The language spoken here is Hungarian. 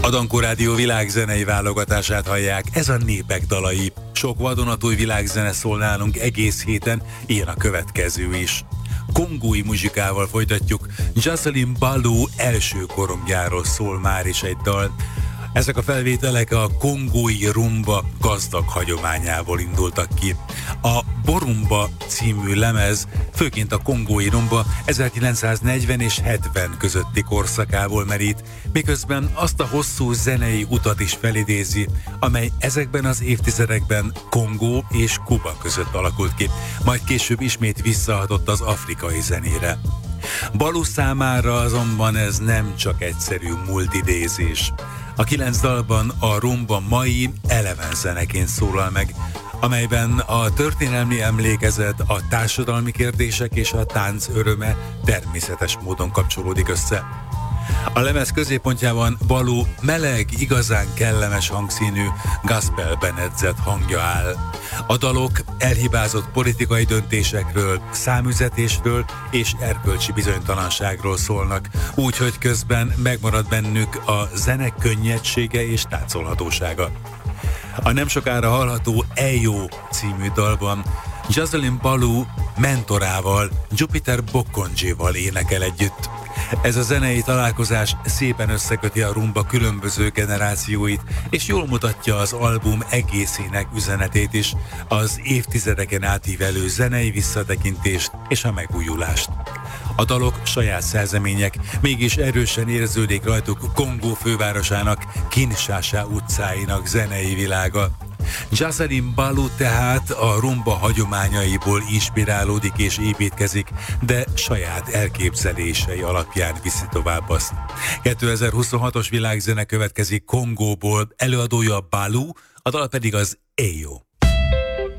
A Dankó Rádió világzenei válogatását hallják, ez a Népek dalai. Sok vadonatúj világzene szól nálunk egész héten, ilyen a következő is. Kongói muzsikával folytatjuk, Jocelyn Baloux első korongjáról szól már is egy dal. Ezek a felvételek a kongói rumba gazdag hagyományából indultak ki. A Borumba című lemez főként a kongói rumba 1940 és 70 közötti korszakából merít, miközben azt a hosszú zenei utat is felidézi, amely ezekben az évtizedekben Kongó és Kuba között alakult ki, majd később ismét visszaadott az afrikai zenére. Baloux számára azonban ez nem csak egyszerű múltidézés. A 9 dalban a rumba mai eleven zeneként szólal meg, amelyben a történelmi emlékezet, a társadalmi kérdések és a tánc öröme természetes módon kapcsolódik össze. A lemez középpontjában Baloux meleg, igazán kellemes hangszínű, gospelben edzett hangja áll. A dalok elhibázott politikai döntésekről, számüzetésről és erkölcsi bizonytalanságról szólnak, úgyhogy közben megmarad bennük a zene könnyedsége és táncolhatósága. A nem sokára hallható Eyo című dalban Jocelyn Baloux mentorával, Jupiter Bokonjival énekel együtt. Ez a zenei találkozás szépen összeköti a rumba különböző generációit, és jól mutatja az album egészének üzenetét is, az évtizedeken átívelő zenei visszatekintést és a megújulást. A dalok saját szerzemények, mégis erősen érződik rajtuk Kongó fővárosának, Kinshasa utcáinak zenei világa. Jocelyn Baloux tehát a rumba hagyományaiból inspirálódik és építkezik, de saját elképzelései alapján viszi tovább azt. 2026-os világzene következik Kongóból, előadója Baloux, a dal pedig az Eyo.